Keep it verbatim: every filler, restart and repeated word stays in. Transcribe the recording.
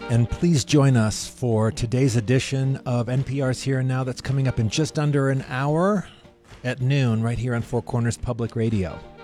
And please join us for today's edition of N P R's Here and Now that's coming up in just under an hour at noon right here on Four Corners Public Radio.